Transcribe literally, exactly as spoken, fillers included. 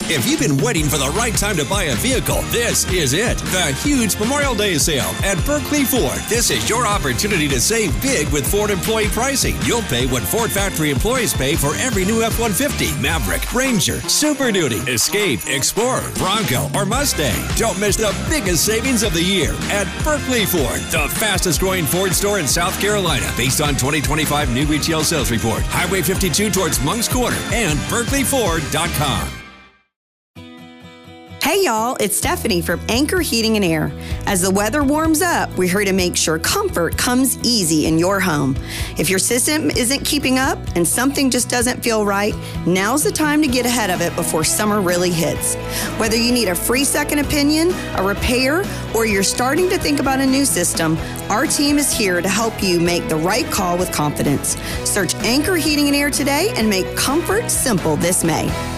If you've been waiting for the right time to buy a vehicle, this is it. The huge Memorial Day sale at Berkeley Ford. This is your opportunity to save big with Ford employee pricing. You'll pay what Ford factory employees pay for every new F one fifty, Maverick, Ranger, Super Duty, Escape, Explorer, Bronco, or Mustang. Don't miss the biggest savings of the year at Berkeley Ford, the fastest growing Ford store in South Carolina, based on twenty twenty-five new retail sales report. Highway fifty-two towards Monk's Corner and berkeley ford dot com. Hey y'all, it's Stephanie from Anchor Heating and Air. As the weather warms up, we're here to make sure comfort comes easy in your home. If your system isn't keeping up and something just doesn't feel right, now's the time to get ahead of it before summer really hits. Whether you need a free second opinion, a repair, or you're starting to think about a new system, our team is here to help you make the right call with confidence. Search Anchor Heating and Air today and make comfort simple this May.